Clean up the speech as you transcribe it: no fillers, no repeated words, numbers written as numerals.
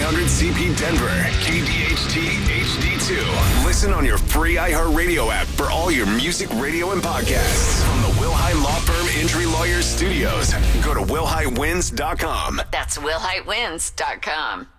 900CP Denver, KDHT HD2. Listen on your free iHeartRadio app for all your music, radio, and podcasts. From the Wilhite Law Firm Injury Lawyers Studios, go to wilhitewins.com. That's wilhitewins.com.